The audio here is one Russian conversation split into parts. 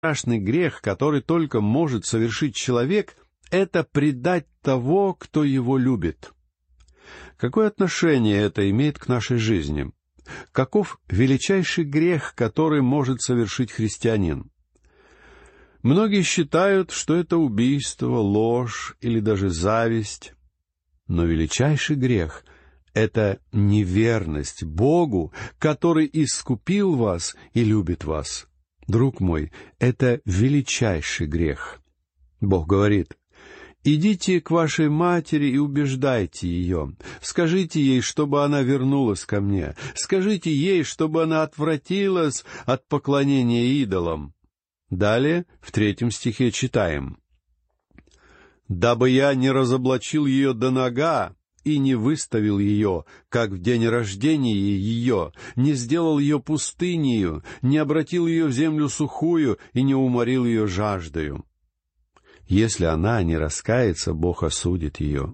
страшный грех, который только может совершить человек, это предать того, кто его любит. Какое отношение это имеет к нашей жизни? Каков величайший грех, который может совершить христианин? Многие считают, что это убийство, ложь или даже зависть. Но величайший грех — это неверность Богу, который искупил вас и любит вас. Друг мой, это величайший грех. Бог говорит: «Идите к вашей матери и убеждайте ее. Скажите ей, чтобы она вернулась ко мне. Скажите ей, чтобы она отвратилась от поклонения идолам». Далее, в 3 стихе читаем: «Дабы я не разоблачил ее до нога и не выставил ее, как в день рождения ее, не сделал ее пустынею, не обратил ее в землю сухую и не уморил ее жаждою». Если она не раскается, Бог осудит ее.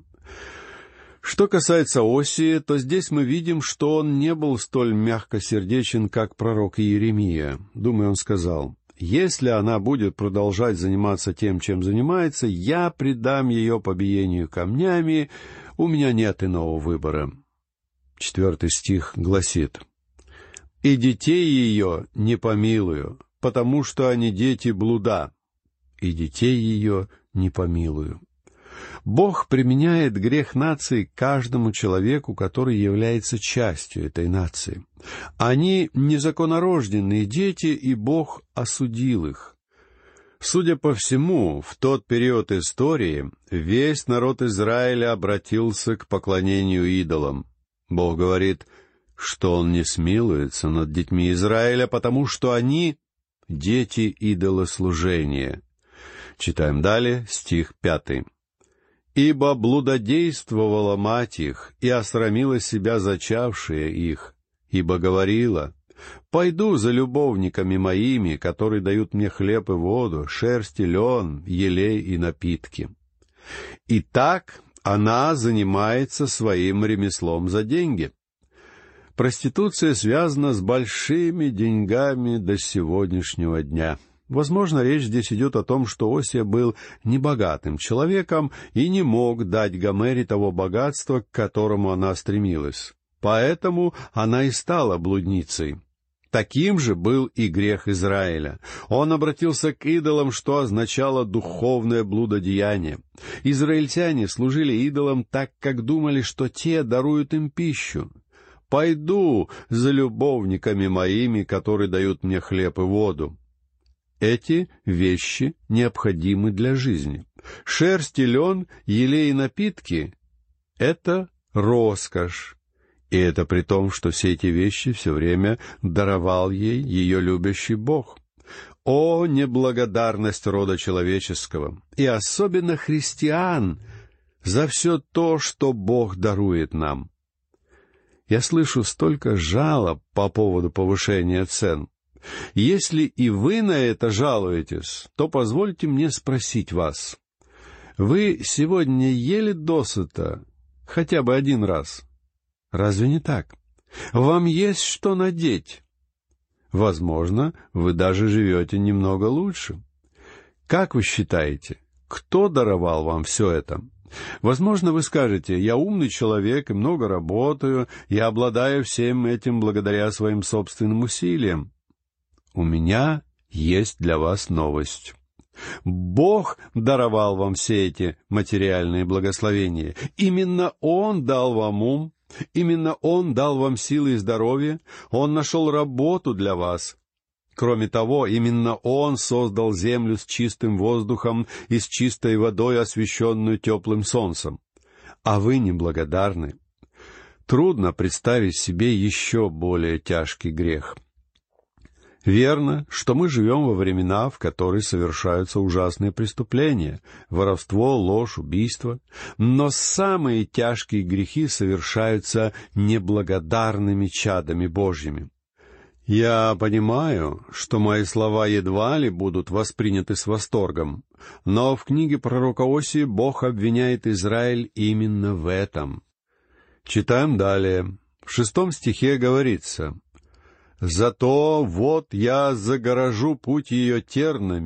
Что касается Осии, то здесь мы видим, что он не был столь мягкосердечен, как пророк Иеремия. Думаю, он сказал: «Если она будет продолжать заниматься тем, чем занимается, я предам ее побиению камнями, у меня нет иного выбора». 4 стих гласит: «И детей ее не помилую, потому что они дети блуда, и детей ее не помилую». Бог применяет грех нации к каждому человеку, который является частью этой нации. Они незаконнорожденные дети, и Бог осудил их. Судя по всему, в тот период истории весь народ Израиля обратился к поклонению идолам. Бог говорит, что Он не смилуется над детьми Израиля, потому что они — дети идолослужения. Читаем далее, стих 5. «Ибо блудодействовала мать их, и осрамила себя зачавшая их, ибо говорила: пойду за любовниками моими, которые дают мне хлеб и воду, шерсть и лен, елей и напитки. И так она занимается своим ремеслом за деньги». Проституция связана с большими деньгами до сегодняшнего дня. Возможно, речь здесь идет о том, что Осия был небогатым человеком и не мог дать Гомере того богатства, к которому она стремилась. Поэтому она и стала блудницей. Таким же был и грех Израиля. Он обратился к идолам, что означало духовное блудодеяние. Израильтяне служили идолам так, как думали, что те даруют им пищу. «Пойду за любовниками моими, которые дают мне хлеб и воду». Эти вещи необходимы для жизни. Шерсть и лен, елей и напитки — это роскошь. И это при том, что все эти вещи все время даровал ей ее любящий Бог. О, неблагодарность рода человеческого, и особенно христиан, за все то, что Бог дарует нам. Я слышу столько жалоб по поводу повышения цен. Если и вы на это жалуетесь, то позвольте мне спросить вас: вы сегодня ели досыта хотя бы один раз? Разве не так? Вам есть что надеть? Возможно, вы даже живете немного лучше. Как вы считаете, кто даровал вам все это? Возможно, вы скажете: я умный человек и много работаю, я обладаю всем этим благодаря своим собственным усилиям. У меня есть для вас новость. Бог даровал вам все эти материальные благословения. Именно Он дал вам ум, именно Он дал вам силы и здоровье, Он нашел работу для вас. Кроме того, именно Он создал землю с чистым воздухом и с чистой водой, освещенную теплым солнцем. А вы неблагодарны. Трудно представить себе еще более тяжкий грех. Верно, что мы живем во времена, в которые совершаются ужасные преступления — воровство, ложь, убийство. Но самые тяжкие грехи совершаются неблагодарными чадами Божьими. Я понимаю, что мои слова едва ли будут восприняты с восторгом, но в книге пророка Осии Бог обвиняет Израиль именно в этом. Читаем далее. В 6 стихе говорится: Зато вот я загорожу путь ее тернами,